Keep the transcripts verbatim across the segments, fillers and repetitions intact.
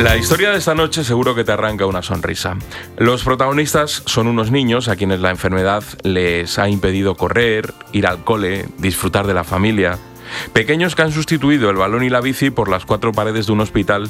La historia de esta noche seguro que te arranca una sonrisa. Los protagonistas son unos niños a quienes la enfermedad les ha impedido correr, ir al cole, disfrutar de la familia. Pequeños que han sustituido el balón y la bici por las cuatro paredes de un hospital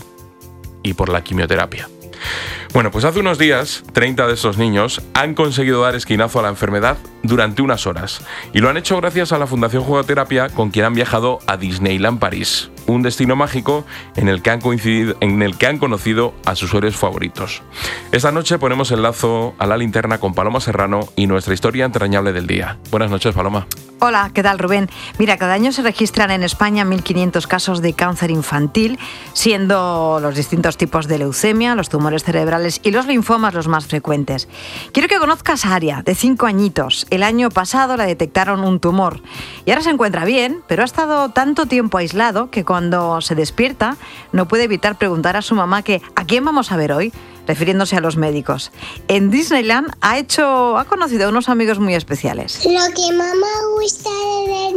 y por la quimioterapia. Bueno, pues hace unos días, treinta de estos niños han conseguido dar esquinazo a la enfermedad durante unas horas. Y lo han hecho gracias a la Fundación Jugoterapia, con quien han viajado a Disneyland París, un destino mágico en el que han coincidido, en el que han conocido a sus héroes favoritos. Esta noche ponemos el lazo a la linterna con Paloma Serrano y nuestra historia entrañable del día. Buenas noches, Paloma. Hola, ¿qué tal, Rubén? Mira, cada año se registran en España mil quinientos casos de cáncer infantil, siendo los distintos tipos de leucemia, los tumores cerebrales y los linfomas los más frecuentes. Quiero que conozcas a Aria, de cinco añitos. El año pasado le detectaron un tumor y ahora se encuentra bien, pero ha estado tanto tiempo aislado que cuando se despierta no puede evitar preguntar a su mamá que ¿a quién vamos a ver hoy?, refiriéndose a los médicos. En Disneyland ha hecho, ha conocido a unos amigos muy especiales. Lo que más me gusta de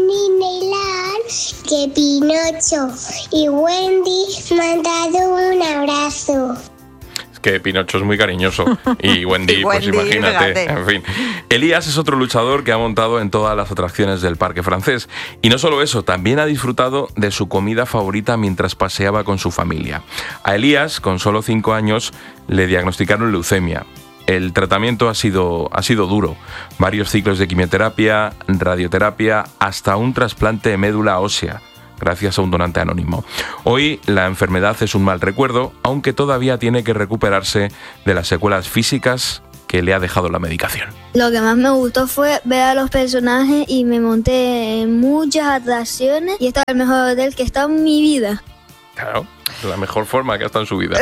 Disneyland que Pinocho y Wendy me han dado un abrazo. Que Pinocho es muy cariñoso y Wendy, y pues Wendy, imagínate, fíjate. En fin. Elías es otro luchador que ha montado en todas las atracciones del parque francés. Y no solo eso, también ha disfrutado de su comida favorita mientras paseaba con su familia. A Elías, con solo cinco años, le diagnosticaron leucemia. El tratamiento ha sido, ha sido duro. Varios ciclos de quimioterapia, radioterapia, hasta un trasplante de médula ósea, gracias a un donante anónimo. Hoy la enfermedad es un mal recuerdo, aunque todavía tiene que recuperarse de las secuelas físicas que le ha dejado la medicación. Lo que más me gustó fue ver a los personajes y me monté en muchas atracciones y este es el mejor hotel que he estado en mi vida. Claro, la mejor forma que ha estado en su vida.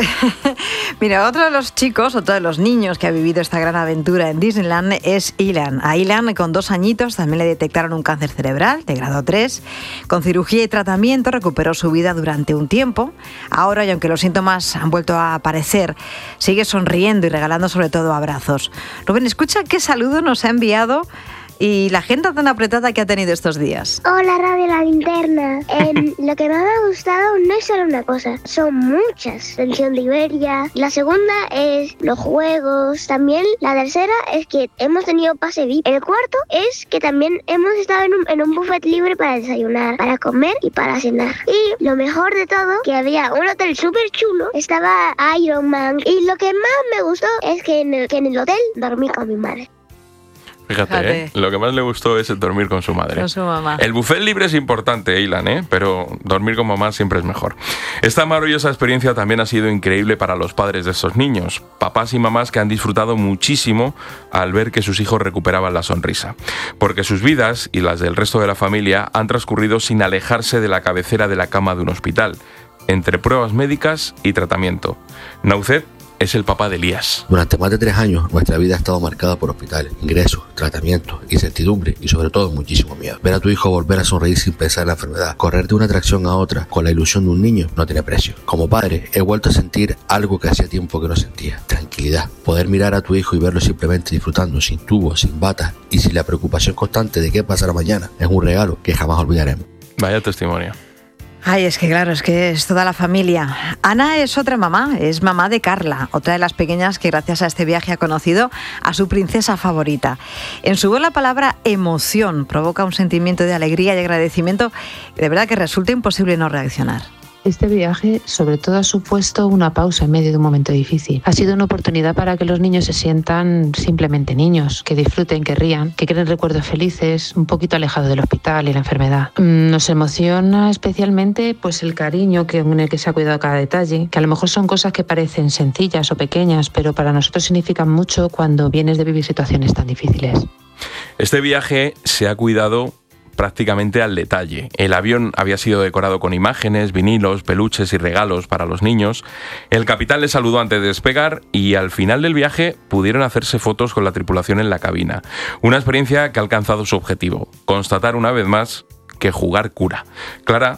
Mira, otro de los chicos, otro de los niños que ha vivido esta gran aventura en Disneyland es Ilan. A Ilan, con dos añitos, también le detectaron un cáncer cerebral de grado tres. Con cirugía y tratamiento recuperó su vida durante un tiempo. Ahora, y aunque los síntomas han vuelto a aparecer, sigue sonriendo y regalando sobre todo abrazos. Rubén, escucha qué saludo nos ha enviado y la agenda tan apretada que ha tenido estos días. Hola, Radio La Linterna. Eh, lo que más me ha gustado no es solo una cosa, son muchas. Pensión de Iberia. La segunda es los juegos. También la tercera es que hemos tenido pase V I P. El cuarto es que también hemos estado en un, en un buffet libre para desayunar, para comer y para cenar. Y lo mejor de todo, que había un hotel súper chulo, estaba Iron Man. Y lo que más me gustó es que en el, que en el hotel dormí con mi madre. Fíjate, Fíjate. ¿eh? Lo que más le gustó es dormir con su madre. Con su mamá. El buffet libre es importante, Ilan, ¿eh? Pero dormir con mamá siempre es mejor. Esta maravillosa experiencia también ha sido increíble para los padres de estos niños, papás y mamás que han disfrutado muchísimo al ver que sus hijos recuperaban la sonrisa. Porque sus vidas y las del resto de la familia han transcurrido sin alejarse de la cabecera de la cama de un hospital, entre pruebas médicas y tratamiento. Naucet es el papá de Elías. Durante más de tres años, nuestra vida ha estado marcada por hospitales, ingresos, tratamientos, incertidumbre y sobre todo muchísimo miedo. Ver a tu hijo volver a sonreír sin pensar en la enfermedad, correr de una atracción a otra con la ilusión de un niño, no tiene precio. Como padre, he vuelto a sentir algo que hacía tiempo que no sentía: tranquilidad. Poder mirar a tu hijo y verlo simplemente disfrutando, sin tubos, sin batas y sin la preocupación constante de qué pasará mañana, es un regalo que jamás olvidaremos. Vaya testimonio. Ay, es que claro, es que es toda la familia. Ana es otra mamá, es mamá de Carla, otra de las pequeñas que gracias a este viaje ha conocido a su princesa favorita. En su voz la palabra emoción provoca un sentimiento de alegría y agradecimiento de verdad que resulta imposible no reaccionar. Este viaje, sobre todo, ha supuesto una pausa en medio de un momento difícil. Ha sido una oportunidad para que los niños se sientan simplemente niños, que disfruten, que rían, que creen recuerdos felices, un poquito alejados del hospital y la enfermedad. Nos emociona especialmente pues el cariño que, en el que se ha cuidado cada detalle, que a lo mejor son cosas que parecen sencillas o pequeñas, pero para nosotros significan mucho cuando vienes de vivir situaciones tan difíciles. Este viaje se ha cuidado prácticamente al detalle. El avión había sido decorado con imágenes, vinilos, peluches y regalos para los niños. El capitán les saludó antes de despegar y al final del viaje pudieron hacerse fotos con la tripulación en la cabina. Una experiencia que ha alcanzado su objetivo: constatar una vez más que jugar cura. Clara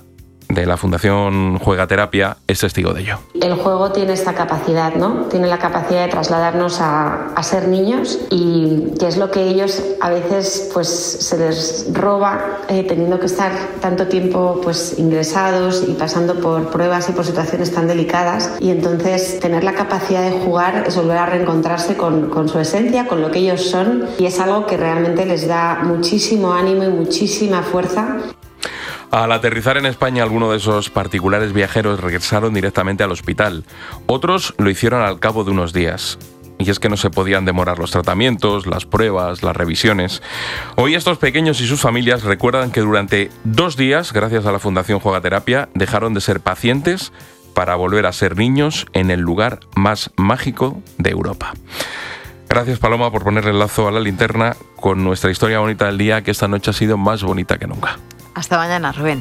de la Fundación Juegaterapia, es testigo de ello. El juego tiene esta capacidad, ¿no? Tiene la capacidad de trasladarnos a, a ser niños, y que es lo que ellos a veces pues se les roba eh, teniendo que estar tanto tiempo pues ingresados y pasando por pruebas y por situaciones tan delicadas. Y entonces tener la capacidad de jugar es volver a reencontrarse con, con su esencia, con lo que ellos son, y es algo que realmente les da muchísimo ánimo y muchísima fuerza. Al aterrizar en España, algunos de esos particulares viajeros regresaron directamente al hospital. Otros lo hicieron al cabo de unos días. Y es que no se podían demorar los tratamientos, las pruebas, las revisiones. Hoy estos pequeños y sus familias recuerdan que durante dos días, gracias a la Fundación Juegaterapia, dejaron de ser pacientes para volver a ser niños en el lugar más mágico de Europa. Gracias, Paloma, por ponerle el lazo a la linterna con nuestra historia bonita del día, que esta noche ha sido más bonita que nunca. Hasta mañana, Rubén.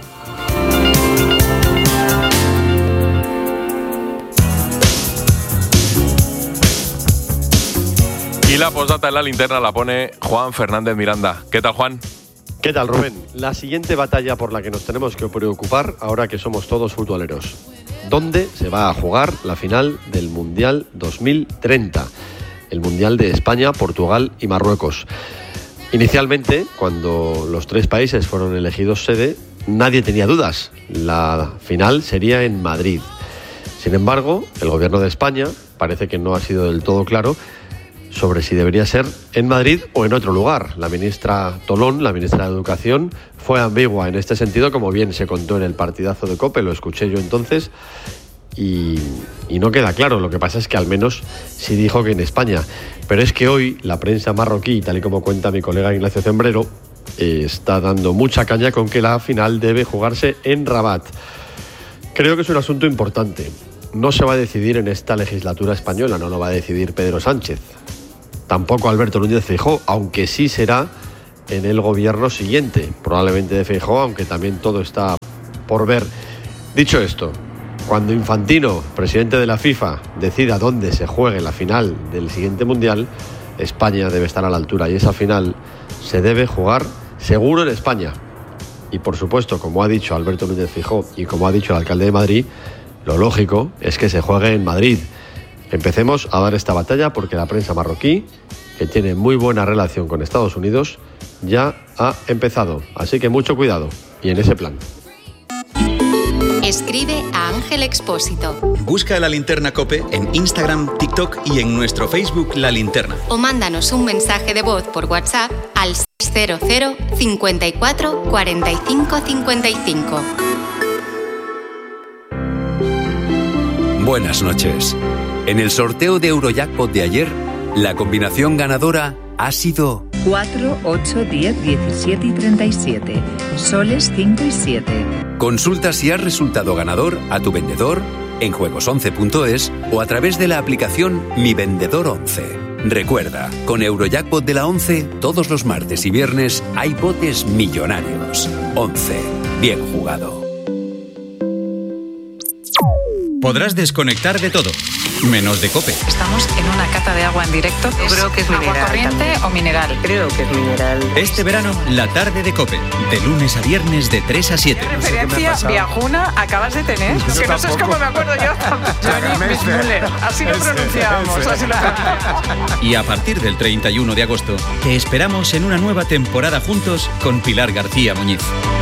Y la postdata en la linterna la pone Juan Fernández Miranda. ¿Qué tal, Juan? ¿Qué tal, Rubén? La siguiente batalla por la que nos tenemos que preocupar ahora que somos todos futboleros. ¿Dónde se va a jugar la final del Mundial dos mil treinta? El Mundial de España, Portugal y Marruecos. Inicialmente, cuando los tres países fueron elegidos sede, nadie tenía dudas. La final sería en Madrid. Sin embargo, el gobierno de España parece que no ha sido del todo claro sobre si debería ser en Madrid o en otro lugar. La ministra Tolón, la ministra de Educación, fue ambigua en este sentido, como bien se contó en el partidazo de COPE, lo escuché yo entonces, y, y no queda claro. Lo que pasa es que al menos sí dijo que en España. Pero es que hoy la prensa marroquí, tal y como cuenta mi colega Ignacio Zembrero, eh, está dando mucha caña con que la final debe jugarse en Rabat. Creo que es un asunto importante. No se va a decidir en esta legislatura española, no lo va a decidir Pedro Sánchez. Tampoco Alberto Núñez Feijóo, aunque sí será en el gobierno siguiente, probablemente de Feijóo, aunque también todo está por ver. Dicho esto, cuando Infantino, presidente de la FIFA, decida dónde se juegue la final del siguiente Mundial, España debe estar a la altura, y esa final se debe jugar seguro en España. Y por supuesto, como ha dicho Alberto Núñez Feijóo y como ha dicho el alcalde de Madrid, lo lógico es que se juegue en Madrid. Empecemos a dar esta batalla porque la prensa marroquí, que tiene muy buena relación con Estados Unidos, ya ha empezado. Así que mucho cuidado y en ese plan. Escribe a Ángel Expósito. Busca La Linterna COPE en Instagram, TikTok y en nuestro Facebook La Linterna. O mándanos un mensaje de voz por WhatsApp al seis cero cero, cincuenta y cuatro, cuarenta y cinco, cincuenta y cinco. Buenas noches. En el sorteo de Eurojackpot de ayer, la combinación ganadora ha sido cuatro, ocho, diez, diecisiete y treinta y siete. Soles cinco y siete. Consulta si has resultado ganador a tu vendedor en juegos once punto es o a través de la aplicación Mi Vendedor once. Recuerda, con Eurojackpot de la once, todos los martes y viernes hay botes millonarios. once. Bien jugado. Podrás desconectar de todo, menos de COPE. Estamos en una cata de agua en directo. Yo creo que es mineral. ¿Agua corriente también. O mineral? Creo que es mineral. Este verano, la tarde de COPE, de lunes a viernes de tres a siete. ¿Qué referencia viajuna acabas de tener? Yo que no sé cómo me acuerdo yo. Johnny Müller. Así lo pronunciábamos. Así lo... Y a partir del treinta y uno de agosto, te esperamos en una nueva temporada juntos con Pilar García Muñiz.